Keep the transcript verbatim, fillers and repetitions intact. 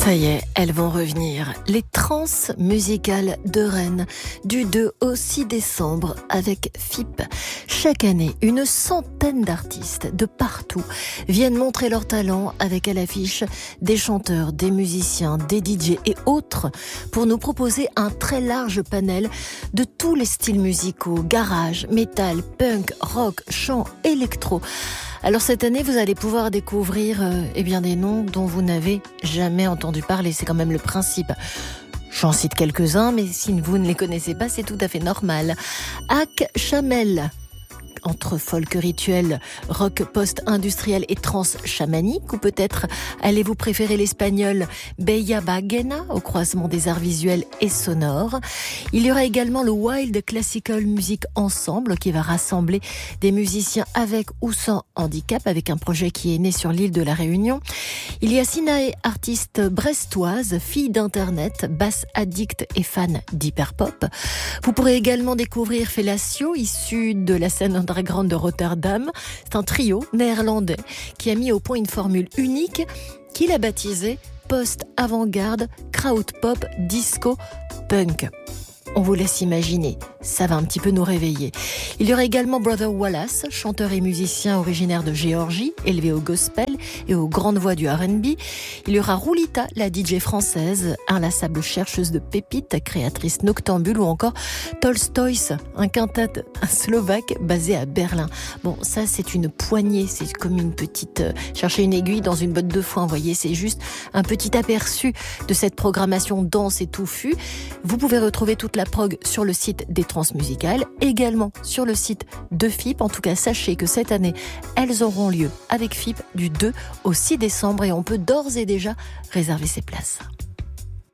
Ça y est, elles vont revenir. Les trans musicales de Rennes, du deux au six décembre avec F I P. Chaque année, une centaine d'artistes de partout viennent montrer leur talent avec à l'affiche des chanteurs, des musiciens, des D J et autres pour nous proposer un très large panel de tous les styles musicaux, garage, métal, punk, rock, chant, électro. Alors cette année, vous allez pouvoir découvrir euh, eh bien des noms dont vous n'avez jamais entendu parler. C'est quand même le principe. J'en cite quelques-uns, mais si vous ne les connaissez pas, c'est tout à fait normal. Ak Chamel, entre folk rituel, rock post-industriel et trans chamanique, ou peut-être allez-vous préférer l'espagnol Bella Bagena, au croisement des arts visuels et sonores. Il y aura également le Wild Classical Music Ensemble qui va rassembler des musiciens avec ou sans handicap, avec un projet qui est né sur l'île de la Réunion. Il y a Sinae, artiste brestoise, fille d'internet, basse addict et fan d'hyperpop. Vous pourrez également découvrir Fellatio, issu de la scène underground de Rotterdam. C'est un trio néerlandais qui a mis au point une formule unique qu'il a baptisée post-avant-garde, crowd-pop, disco, punk. On vous laisse imaginer, ça va un petit peu nous réveiller. Il y aura également Brother Wallace, chanteur et musicien originaire de Géorgie, élevé au gospel et aux grandes voix du R and B. Il y aura Rulita, la D J française, inlassable chercheuse de pépites, créatrice noctambule, ou encore Tolstoïs, un quintet slovaque basé à Berlin. Bon, ça c'est une poignée, c'est comme une petite... Euh, chercher une aiguille dans une botte de foin, vous voyez, c'est juste un petit aperçu de cette programmation dense et touffue. Vous pouvez retrouver toute la La prog sur le site des Transmusicales, également sur le site de F I P. En tout cas, sachez que cette année, elles auront lieu avec F I P du deux au six décembre et on peut d'ores et déjà réserver ses places.